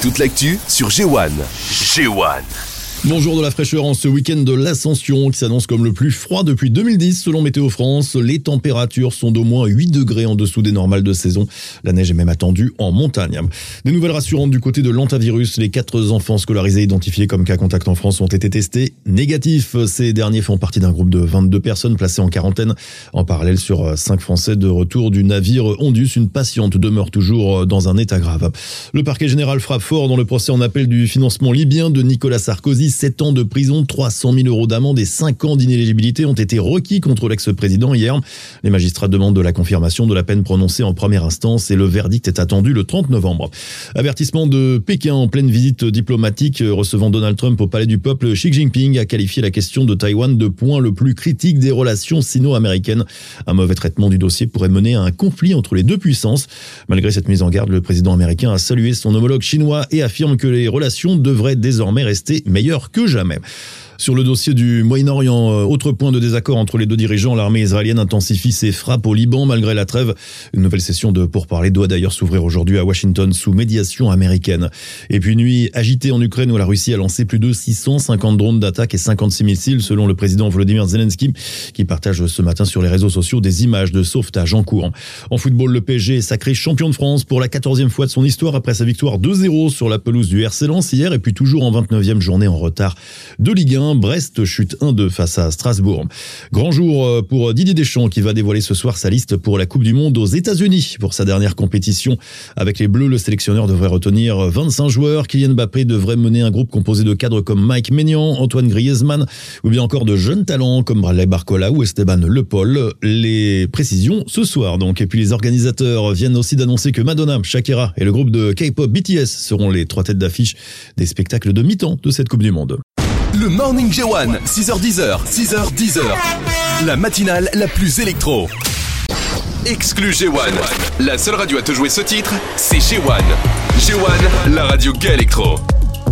Toute l'actu sur G1. G1. Bonjour, de la fraîcheur en ce week-end de l'Ascension qui s'annonce comme le plus froid depuis 2010 selon Météo France. Les températures sont d'au moins 8 degrés en dessous des normales de saison. La neige est même attendue en montagne. Des nouvelles rassurantes du côté de l'hantavirus. Les 4 enfants scolarisés identifiés comme cas contact en France ont été testés négatifs. Ces derniers font partie d'un groupe de 22 personnes placées en quarantaine. En parallèle, sur 5 Français de retour du navire Ondus, une patiente demeure toujours dans un état grave. Le parquet général frappe fort dans le procès en appel du financement libyen de Nicolas Sarkozy. 7 ans de prison, 300 000 euros d'amende et 5 ans d'inéligibilité ont été requis contre l'ex-président hier. Les magistrats demandent de la confirmation de la peine prononcée en première instance et le verdict est attendu le 30 novembre. Avertissement de Pékin en pleine visite diplomatique recevant Donald Trump au Palais du Peuple. Xi Jinping a qualifié la question de Taïwan de point le plus critique des relations sino-américaines. Un mauvais traitement du dossier pourrait mener à un conflit entre les deux puissances. Malgré cette mise en garde, le président américain a salué son homologue chinois et affirme que les relations devraient désormais rester meilleures que jamais. Sur le dossier du Moyen-Orient, autre point de désaccord entre les deux dirigeants, l'armée israélienne intensifie ses frappes au Liban malgré la trêve. Une nouvelle session de pourparlers doit d'ailleurs s'ouvrir aujourd'hui à Washington sous médiation américaine. Et puis nuit agitée en Ukraine où la Russie a lancé plus de 650 drones d'attaque et 56 missiles selon le président Volodymyr Zelensky qui partage ce matin sur les réseaux sociaux des images de sauvetage en cours. En football, le PSG est sacré champion de France pour la 14e fois de son histoire après sa victoire 2-0 sur la pelouse du RC Lens hier et puis toujours en 29e journée en retard de Ligue 1. Brest chute 1-2 face à Strasbourg. Grand jour pour Didier Deschamps qui va dévoiler ce soir sa liste pour la Coupe du Monde aux États-Unis. Pour sa dernière compétition avec les Bleus, le sélectionneur devrait retenir 25 joueurs. Kylian Mbappé devrait mener un groupe composé de cadres comme Mike Maignan, Antoine Griezmann ou bien encore de jeunes talents comme Bradley Barcola ou Esteban Le Paul. Les précisions ce soir donc. Et puis les organisateurs viennent aussi d'annoncer que Madonna, Shakira et le groupe de K-pop BTS seront les 3 têtes d'affiche des spectacles de mi-temps de cette Coupe du Monde. Le Morning G1, 6h10, 6h10. La matinale la plus électro. Exclu G1. La seule radio à te jouer ce titre, c'est G1. G1, la radio gay électro.